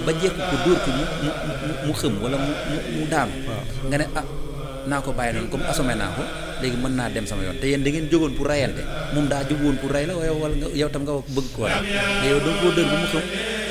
ba jekku ko dóor ko mu xëm wala mu daanu nga ne naa ko bàyyi noonu comme assommé naa ko léegi mën naa dem sama yoon te yéen da ngeen jógoon pour rayante moom daa jógoon pour ray la wala yow tam nga bëgg ko rey mais yow danga koo dóor ba mu xëm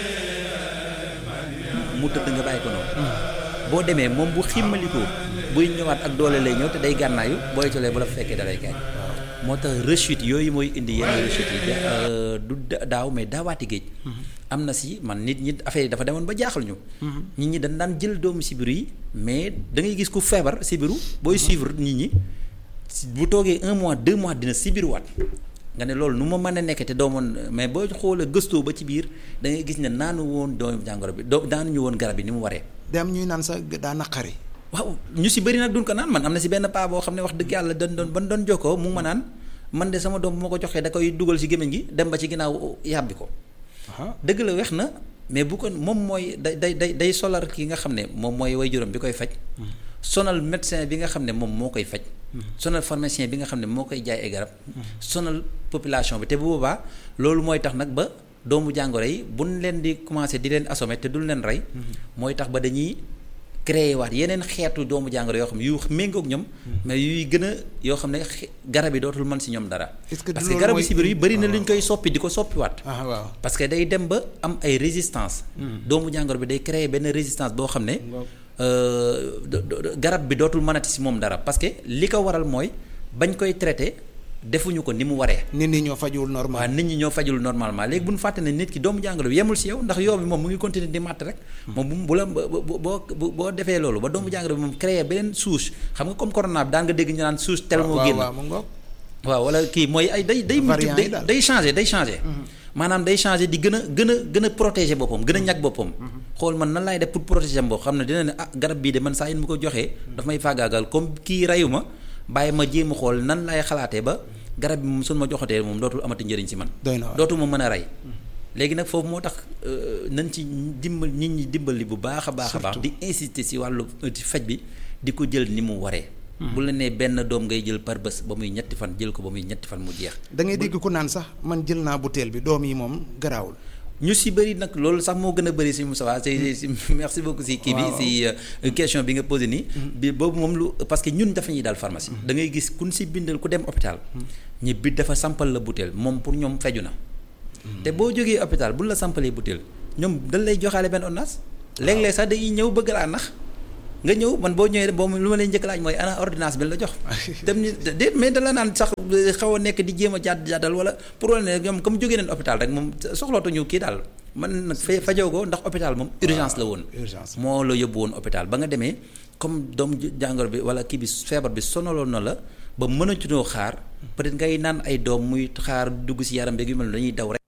mu tëdd nga bàyyi ko noonu boo demee moom bu ximmalikoo buy ñëwaat ak doole lay ñëw te day gànnaayu booy colee bu la fa fekkee dalay gaañ moo tax rechute yooyu mooy indi yenn rechute yi du daaw mais daawaati géej am na si man nit ñi affaire yi dafa demoon ba jaaxal ñu nit ñi dañ daan jël doomu sibiru yi mais da ngay gis ku feebar sibiru booy suivre nit ñi bu toogee 1 mois 2 mois dina sibiruwaat nga ne loolu nu ma mën a nekk te doomoon mais boo xoolee gëstoo ba ci biir da ngay gis ne naanu woon doomu jàngoro bi daanu ñu woon garab yi ni mu waree dem ñuy naan sax daa naqari waaw ñu si bëri nag duñ ko naan man am na si benn paa boo xam ne wax dëgg yàlla doon jokkoo mu ngi ma naan man de sama doom bu ma ko joxee da koy dugal si gémmiñ gi dem ba ci ginnaaw yàbbi ko dëgg la weex na mais bu ko moom mooy day solar ki nga xam ne moom mooy way juróom bi koy faj sonal médecin bi nga xam ne moom moo koy faj sonal pharmacien bi nga xam ne moo koy jaay ay garab sonal population bi te bu boobaa loolu mooy tax nag ba doomu jàngoro yi buñ leen di commencé di leen assommer te duñ leen rey mooy tax ba dañuy créer waat yeneen xeetu doomu jàngoro yoo xam ne yu méngoog ñoom mais yuy gën a yoo xam ne garab yi dootul mën si ñoom dara parce que garabu sibir yi bëri na lu ñu koy soppi di ko soppiwaat parce que day dem ba am ay résistance doomu jàngoro bi day créer benn résistance boo xam ne garab bi dootul mënati si moom dara parce que li ko waral mooy bañ koy traité defuñu ko ni mu waree. nit ñi ñoo fajul normal. waaw nit ñi ñoo fajul normalement léegi bu ñu fàtte ne nit ki doomu jàngoro bi yemul si yow ndax yow bi moom mu ngi continuer di màtt rek. moom bu la boo defee loolu ba doomu jàngoro bi moom créé beneen souche xam nga comme corona bi daan nga dégg ñu naan souche tel moo génn. waaw wala kii mooy ay day changé. maanaam day changé di gën a protéger boppam gën a ñag boppam. xool man nan laay def pour protéger am boo xam ne dina ne garab bii de man saa yin mu ko joxee daf may faagaagal comme kii reyu ma bàyyi ma jéem a xool nan laay xalaatee ba garab bi moom suñ ma joxatee moom dootul amati njëriñ si man. dootul ma mën a rey. léegi nag foofu moo tax nañ ci dimbal nit ñi dimbali bu baax a baax. di insister si wàllu faj bi di ko jël ni mu waree. bu la nee benn doom ngay jël par bés ba muy ñetti fan jël ko ba muy ñetti fan mu jeex. da ngay dégg ku naan sax man jël naa butéel bi doom yi moom garaawul. ñu si bëri nag loolu sax moo gën a bëri si Moussa si merci beaucoup si kii bi si question bi nga posé nii. bi boobu moom lu parce que ñun dafa ñuy daal pharmacie. da ngay gis kun si bindal ku dem hôpital. ñi bi dafa sampal la butéel moom pour ñoom feju na. te boo jógee hôpital bu la sampalee butéel ñoom dañ lay joxaale benn ordonnance. léeg-léeg sax dañuy ñëw bëgg laa nax nga ñëw man boo ñëwee boobu lu ma lay njëkk laaj mooy ana ordonnance bi la jox. dem ni déet mais da la naan sax xaw a nekk di jéem a jàddal wala pour wala ne ñoom comme jógee nañ hôpital rek moom soxlootuñu kii daal man nag fajoo ko ndax hôpital moom urgence la woon. moo la yóbbu woon hôpital ba nga demee comme doom jàngoro bi wala kii bi feebar bi sonaloon na la ba mënatuñoo xaar peut-être ngay naan ay doom muy xaar dugg si yaram beeg yu mel dañuy daw rek.